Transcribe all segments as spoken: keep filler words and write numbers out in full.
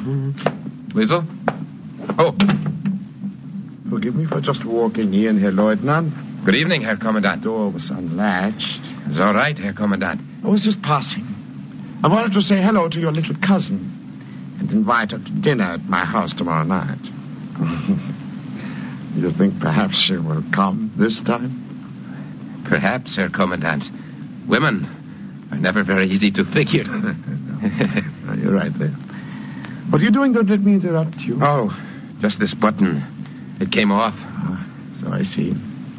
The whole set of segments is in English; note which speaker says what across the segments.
Speaker 1: Liesel? Oh.
Speaker 2: Forgive me for just walking in, Herr Leutnant.
Speaker 1: Good evening, Herr Kommandant.
Speaker 2: The door was unlatched.
Speaker 1: It's all right, Herr Kommandant.
Speaker 2: I was just passing. I wanted to say hello to your little cousin and invite her to dinner at my house tomorrow night. You think perhaps she will come this time?
Speaker 1: Perhaps, Herr Kommandant. Women are never very easy to figure.
Speaker 2: No, you're right there. What are you doing? Don't let me interrupt you.
Speaker 1: Oh, just this button. It came off.
Speaker 2: Oh, so I see.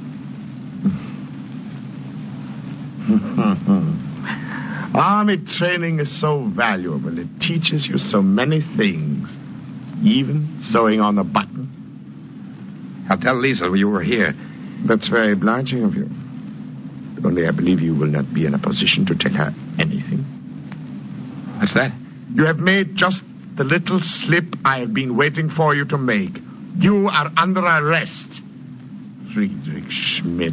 Speaker 2: Army training is so valuable. It teaches you so many things. Even sewing on a button.
Speaker 1: I'll tell Liesel you were here.
Speaker 2: That's very obliging of you. Only I believe you will not be in a position to tell her anything.
Speaker 1: What's that?
Speaker 2: You have made just the little slip I have been waiting for you to make. You are under arrest. Friedrich Schmidt.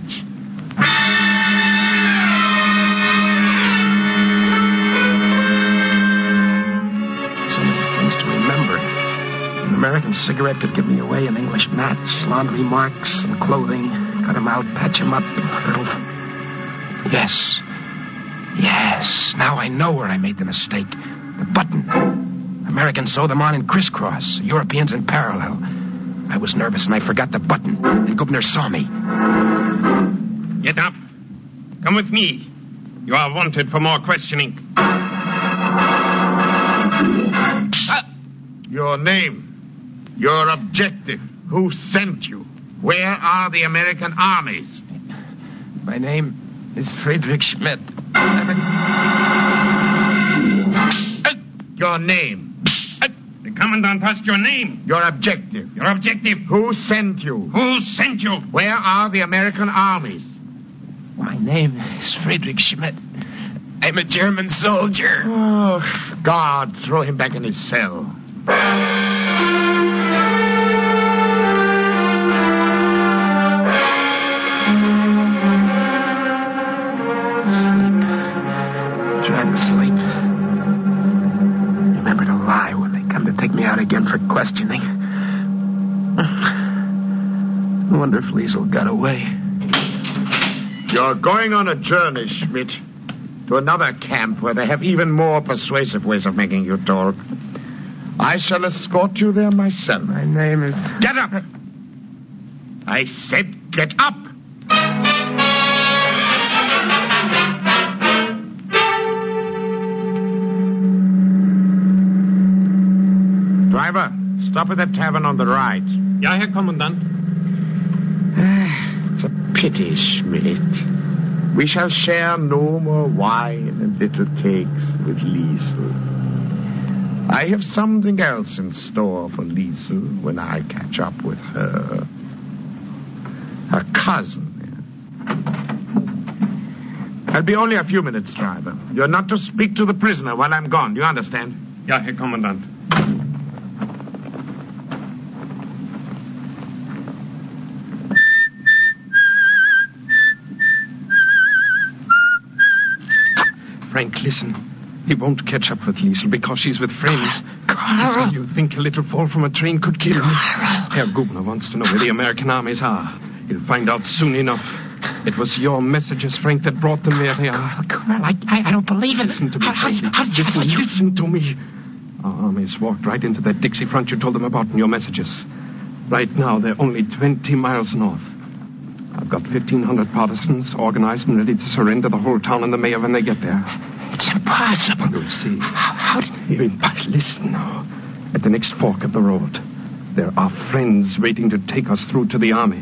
Speaker 3: So many things to remember. An American cigarette could give me away, an English match, laundry marks, and clothing. Cut them out, patch them up, and little... Yes. Yes. Now I know where I made the mistake. The button. Americans sew them on in crisscross. Europeans in parallel. I was nervous and I forgot the button. And Gubner saw me.
Speaker 4: Get up. Come with me. You are wanted for more questioning.
Speaker 2: Ah! Your name. Your objective. Who sent you? Where are the American armies?
Speaker 3: My name is Friedrich Schmidt.
Speaker 2: Your name.
Speaker 4: The commandant asked your name.
Speaker 2: Your objective.
Speaker 4: Your objective.
Speaker 2: Who sent you?
Speaker 4: Who sent you?
Speaker 2: Where are the American armies?
Speaker 3: My name is Friedrich Schmidt. I'm a German soldier.
Speaker 2: Oh, God, throw him back in his cell.
Speaker 3: Sleep. Trying to sleep. Remember to lie when they come to take me out again for questioning. I wonder if Liesel got away.
Speaker 2: You're going on a journey, Schmidt, to another camp where they have even more persuasive ways of making you talk. I shall escort you there myself.
Speaker 3: My name is...
Speaker 2: Get up! I said get up! Driver, stop at that tavern on the right.
Speaker 4: Ja, Herr Kommandant.
Speaker 2: It's a pity, Schmidt. We shall share no more wine and little cakes with Liesel. I have something else in store for Liesel when I catch up with her. Her cousin. I'll be only a few minutes, driver. You're not to speak to the prisoner while I'm gone. Do you understand?
Speaker 4: Ja, Herr Kommandant.
Speaker 3: Frank, listen. He won't catch up with Liesel because she's with friends.
Speaker 2: Carl!
Speaker 3: So you think a little fall from a train could kill me? Herr Gubner wants to know where the American armies are. He'll find out soon enough. It was your messages, Frank, that brought them where they are.
Speaker 5: Carl, I, I, I don't believe it.
Speaker 3: Listen to me,
Speaker 5: How,
Speaker 3: baby.
Speaker 5: how, how did you...
Speaker 3: Listen,
Speaker 5: you...
Speaker 3: listen to me. Our armies walked right into that Dixie front you told them about in your messages. Right now, they're only twenty miles north. I've got fifteen hundred partisans organized and ready to surrender the whole town and the mayor when they get there.
Speaker 5: It's impossible.
Speaker 3: You'll see.
Speaker 5: How, how did...
Speaker 3: Here, listen now. At the next fork of the road, there are friends waiting to take us through to the army.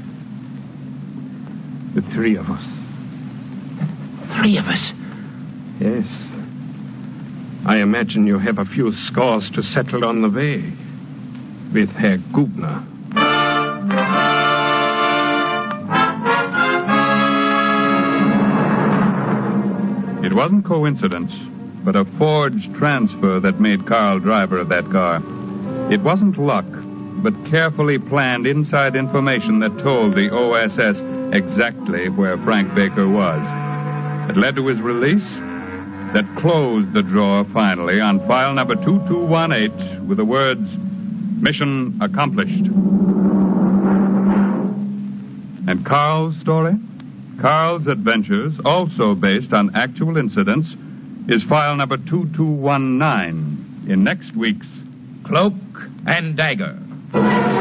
Speaker 3: The three of us.
Speaker 5: Three of us?
Speaker 3: Yes. I imagine you have a few scores to settle on the way. With Herr Gubner.
Speaker 6: It wasn't coincidence, but a forged transfer that made Carl driver of that car. It wasn't luck, but carefully planned inside information that told the O S S exactly where Frank Baker was. It led to his release that closed the drawer finally on file number two two one eight with the words, "Mission accomplished." And Carl's story? Carl's Adventures, also based on actual incidents, is file number two two one nine in next week's
Speaker 7: Cloak and Dagger.